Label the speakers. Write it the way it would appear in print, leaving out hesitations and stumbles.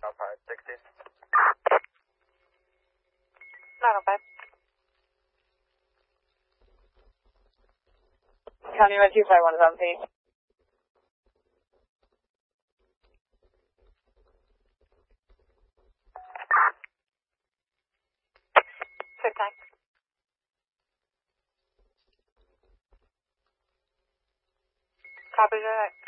Speaker 1: 560.
Speaker 2: 905. County 25117. Good time. Copy that.